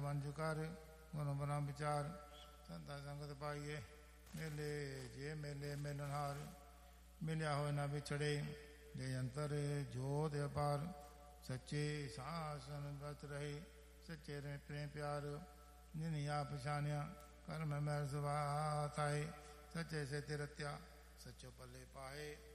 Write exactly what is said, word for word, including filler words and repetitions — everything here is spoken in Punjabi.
ਵੰਜ ਕਰ ਗੁਣ ਬਨਾ ਵਿਚਾਰ ਸੰਤਾ ਸੰਗਤ ਪਾਈਏ ਮੇਲੇ ਜੇ ਮੇਲੇ ਮਿਲਨਹਾਰ ਮਿਲਿਆ ਹੋਏ ਨਾ ਵਿਛੜੇ ਜੇ ਅੰਤਰ ਜੋਤ ਅਪਾਰ ਸੱਚੇ ਸਾਸਨ ਬਤ ਰਹੇ ਸੱਚੇ ਰੇ ਪ੍ਰੇਮ ਪਿਆਰ ਜਿਨੀ ਆਪ ਪਛਾਣਿਆ ਕਰਮ ਮੈਲ ਸੁਭਾਤ ਆਏ ਸੱਚੇ ਸੇ ਤਿਰਤਿਆ ਸੱਚੋ ਪੱਲੇ ਪਾਏ।